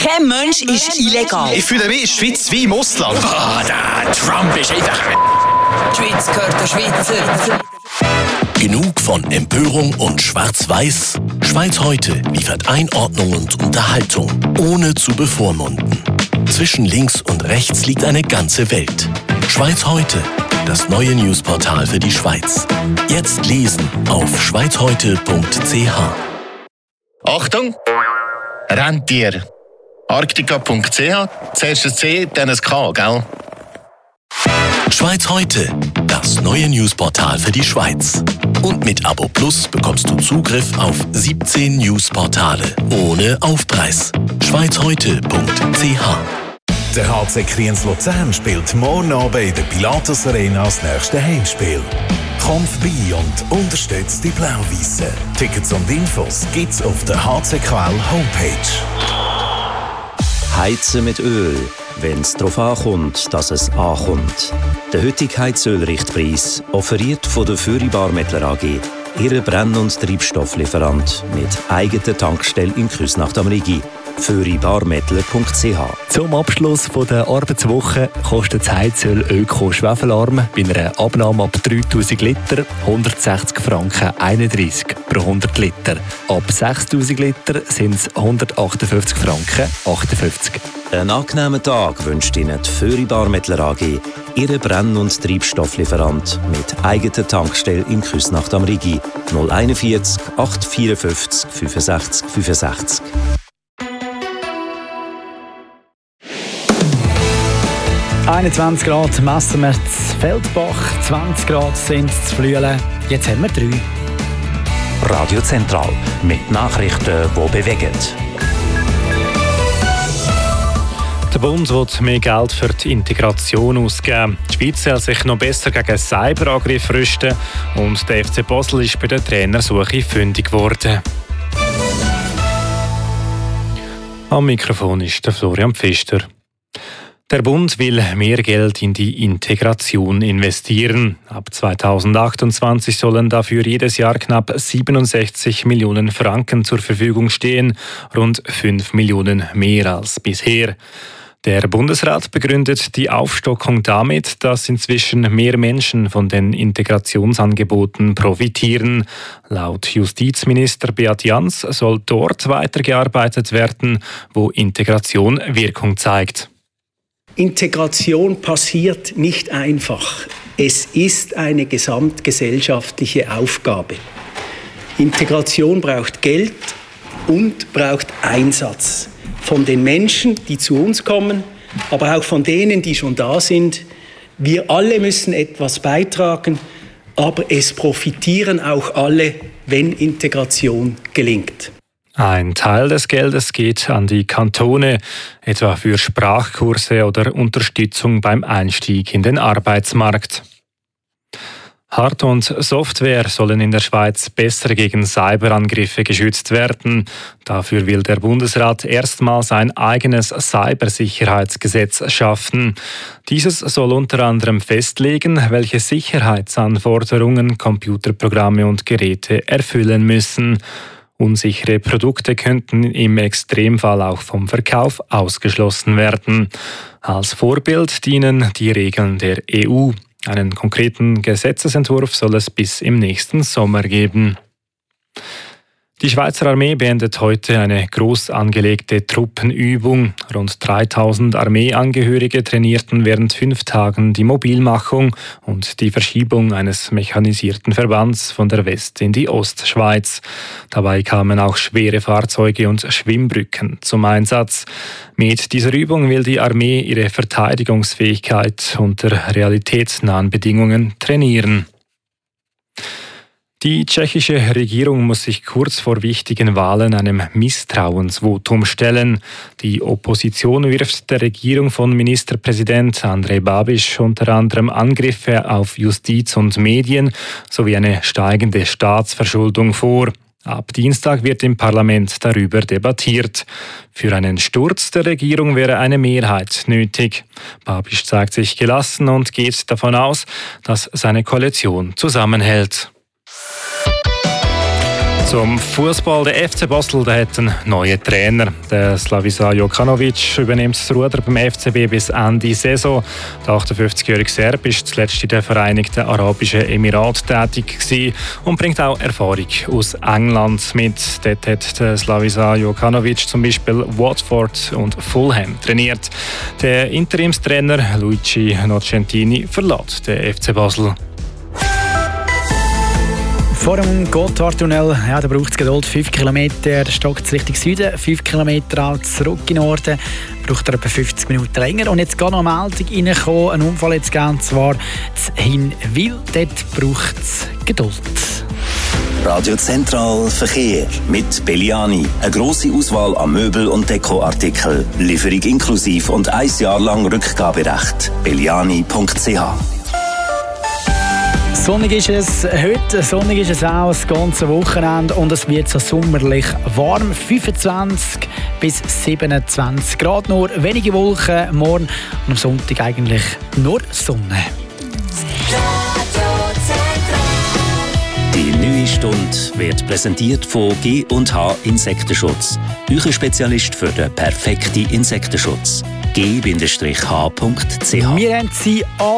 Kein Mensch ist illegal. Ich fühle mich in der Schweiz wie im Ausland. Der Trump ist einfach... Die Schweiz gehört der Schweizer. Genug von Empörung und Schwarz-Weiß? Schweiz heute liefert Einordnung und Unterhaltung, ohne zu bevormunden. Zwischen links und rechts liegt eine ganze Welt. Schweiz heute, das neue Newsportal für die Schweiz. Jetzt lesen auf schweizheute.ch. Achtung! Rentier. Arktika.ch. Zuerst ein C, dann ein K, gell? Schweiz heute, das neue Newsportal für die Schweiz. Und mit Abo Plus bekommst du Zugriff auf 17 Newsportale ohne Aufpreis. schweizheute.ch. Der HC Kriens Luzern spielt morgen Abend in der Pilatus Arena das nächste Heimspiel. Komm vorbei und unterstützt die Blau-Weissen. Tickets und Infos gibt's auf der HCQL Homepage. Heizen mit Öl, wenn es darauf ankommt, dass es ankommt. Der heutige Heizölrichtpreis offeriert von der Föri Barmettler AG, Ihre Brenn- und Treibstofflieferant mit eigener Tankstelle in Küsnacht am Rigi. föribarmettler.ch. Zum Abschluss der Arbeitswoche kostet das Heizöl Öko-Schwefelarm bei einer Abnahme ab 3000 Liter 160 Franken 31 pro 100 Liter. Ab 6000 Liter sind es 158 Franken 58. Einen angenehmen Tag wünscht Ihnen die Föri Barmettler AG, Ihre Brenn- und Treibstofflieferant mit eigener Tankstelle in Küsnacht am Rigi. 041 854 65 65. 21 Grad messen wir in Feldbach, 20 Grad sind es in Flüelen. Jetzt haben wir 3. Radio Zentral mit Nachrichten, die bewegen. Der Bund will mehr Geld für die Integration ausgeben. Die Schweiz soll sich noch besser gegen Cyberangriffe rüsten und der FC Basel ist bei der Trainersuche fündig geworden. Am Mikrofon ist der Florian Pfister. Der Bund will mehr Geld in die Integration investieren. Ab 2028 sollen dafür jedes Jahr knapp 67 Millionen Franken zur Verfügung stehen, rund 5 Millionen mehr als bisher. Der Bundesrat begründet die Aufstockung damit, dass inzwischen mehr Menschen von den Integrationsangeboten profitieren. Laut Justizminister Beat Jans soll dort weitergearbeitet werden, wo Integration Wirkung zeigt. Integration passiert nicht einfach. Es ist eine gesamtgesellschaftliche Aufgabe. Integration braucht Geld und braucht Einsatz. Von den Menschen, die zu uns kommen, aber auch von denen, die schon da sind. Wir alle müssen etwas beitragen, aber es profitieren auch alle, wenn Integration gelingt. Ein Teil des Geldes geht an die Kantone, etwa für Sprachkurse oder Unterstützung beim Einstieg in den Arbeitsmarkt. Hard- und Software sollen in der Schweiz besser gegen Cyberangriffe geschützt werden. Dafür will der Bundesrat erstmals ein eigenes Cybersicherheitsgesetz schaffen. Dieses soll unter anderem festlegen, welche Sicherheitsanforderungen Computerprogramme und Geräte erfüllen müssen. Unsichere Produkte könnten im Extremfall auch vom Verkauf ausgeschlossen werden. Als Vorbild dienen die Regeln der EU. Einen konkreten Gesetzesentwurf soll es bis im nächsten Sommer geben. Die Schweizer Armee beendet heute eine groß angelegte Truppenübung. Rund 3000 Armeeangehörige trainierten während 5 Tagen die Mobilmachung und die Verschiebung eines mechanisierten Verbands von der West- in die Ostschweiz. Dabei kamen auch schwere Fahrzeuge und Schwimmbrücken zum Einsatz. Mit dieser Übung will die Armee ihre Verteidigungsfähigkeit unter realitätsnahen Bedingungen trainieren. Die tschechische Regierung muss sich kurz vor wichtigen Wahlen einem Misstrauensvotum stellen. Die Opposition wirft der Regierung von Ministerpräsident Andrej Babiš unter anderem Angriffe auf Justiz und Medien sowie eine steigende Staatsverschuldung vor. Ab Dienstag wird im Parlament darüber debattiert. Für einen Sturz der Regierung wäre eine Mehrheit nötig. Babiš zeigt sich gelassen und geht davon aus, dass seine Koalition zusammenhält. Zum Fußball. Der FC Basel der hat einen neuen Trainer. Der Slaviša Jokanović übernimmt das Ruder beim FCB bis Ende Saison. Der 58-jährige Serb war zuletzt in den Vereinigten Arabischen Emiraten tätig gewesen und bringt auch Erfahrung aus England mit. Dort hat der Slaviša Jokanović zum Beispiel Watford und Fulham trainiert. Der Interimstrainer Luigi Nocentini verlässt den FC Basel. Vor dem Gotthardtunnel, ja, da braucht es Geduld. 5 Kilometer stockt es Richtung Süden, 5 Kilometer auch zurück in den Norden. Braucht er etwa 50 Minuten länger. Und jetzt geht noch eine Meldung reingekommen, ein Unfall jetzt gegeben, zwar in Hinwil. Dort braucht es Geduld. Radio Zentral Verkehr mit Belliani. Eine grosse Auswahl an Möbel- und Dekoartikeln. Lieferung inklusiv und 1 Jahr lang Rückgaberecht. belliani.ch. Sonnig ist es heute, sonnig ist es auch das ganze Wochenende und es wird so sommerlich warm. 25 bis 27 Grad, nur wenige Wolken morgen und am Sonntag eigentlich nur Sonne. Die neue Stunde wird präsentiert von G&H Insektenschutz. Euer Spezialist für den perfekten Insektenschutz. g-h.ch. Wir haben sie alle